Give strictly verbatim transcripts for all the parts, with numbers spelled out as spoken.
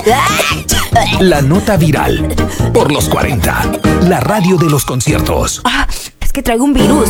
La nota viral por los cuarenta. La radio de los conciertos. Ah, es que traigo un virus.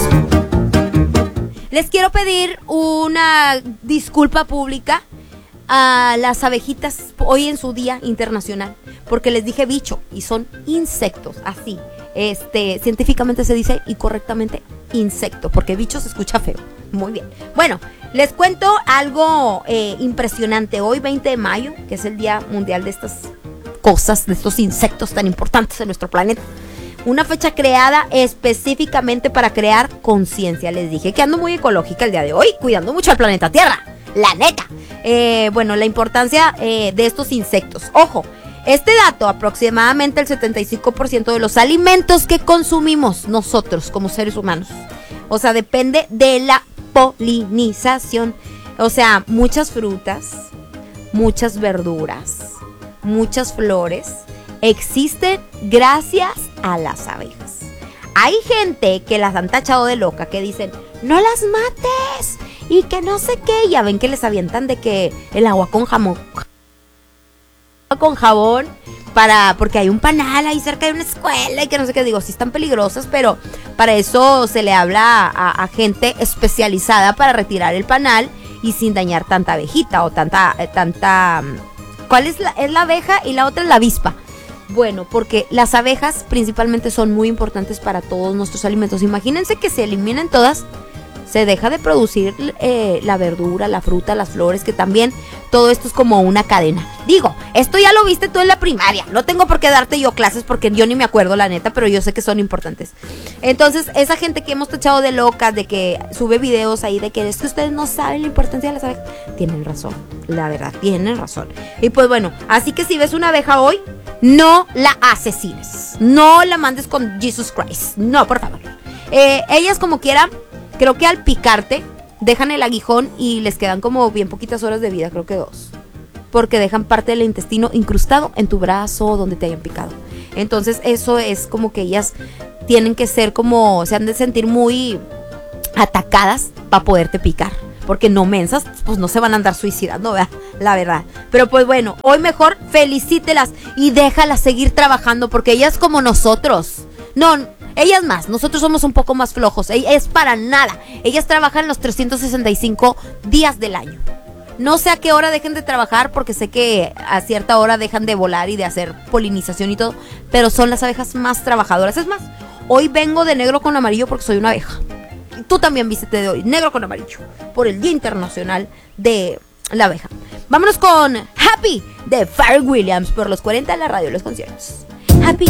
Les quiero pedir una disculpa pública a las abejitas hoy en su día internacional, porque les dije bicho y son insectos, así. Este, científicamente se dice y correctamente insecto, porque bicho se escucha feo. Muy bien. Bueno, les cuento algo eh, impresionante. Hoy veinte de mayo, que es el Día Mundial de estas cosas, de estos insectos tan importantes en nuestro planeta. Una fecha creada específicamente para crear conciencia. Les dije que ando muy ecológica el día de hoy, cuidando mucho al planeta Tierra, la neta. Eh, bueno, la importancia eh, de estos insectos. Ojo, este dato, aproximadamente el setenta y cinco por ciento de los alimentos que consumimos nosotros como seres humanos, o sea, depende de la polinización. O sea, muchas frutas, muchas verduras, muchas flores existen gracias a las abejas. Hay gente que las han tachado de loca, que dicen, no las mates, y que no sé qué. Ya ven que les avientan de que el agua con jamón, con jabón, para, porque hay un panal ahí cerca de una escuela y que no sé qué. Digo, sí están peligrosas, pero para eso se le habla a, a gente especializada para retirar el panal y sin dañar tanta abejita o tanta, eh, tanta, ¿cuál es la, es la abeja y la otra es la avispa? Bueno, porque las abejas principalmente son muy importantes para todos nuestros alimentos. Imagínense que se eliminen todas, se deja de producir eh, la verdura, la fruta, las flores, que también todo esto es como una cadena. Digo, esto ya lo viste tú en la primaria, no tengo por qué darte yo clases porque yo ni me acuerdo la neta, pero yo sé que son importantes. Entonces, esa gente que hemos tachado de locas, de que sube videos ahí de que es que ustedes no saben la importancia de las abejas, tienen razón, la verdad, tienen razón. Y pues bueno, así que si ves una abeja hoy, no la asesines, no la mandes con Jesus Christ, no, por favor. Eh, ellas como quieran, creo que al picarte dejan el aguijón y les quedan como bien poquitas horas de vida, creo que dos, porque dejan parte del intestino incrustado en tu brazo donde te hayan picado. Entonces eso es como que ellas tienen que ser como, se han de sentir muy atacadas para poderte picar, porque no mensas, pues no se van a andar suicidando, ¿verdad? La verdad. Pero pues bueno, hoy mejor felicítelas y déjalas seguir trabajando, porque ellas como nosotros, no, ellas más, nosotros somos un poco más flojos, es para nada. Ellas trabajan los trescientos sesenta y cinco días del año. No sé a qué hora dejen de trabajar, porque sé que a cierta hora dejan de volar y de hacer polinización y todo, pero son las abejas más trabajadoras. Es más, hoy vengo de negro con amarillo porque soy una abeja. Tú también vístete de hoy, negro con amarillo, por el Día Internacional de la Abeja. Vámonos con Happy de Pharrell Williams por los cuarenta en la radio de los conciertos. Happy.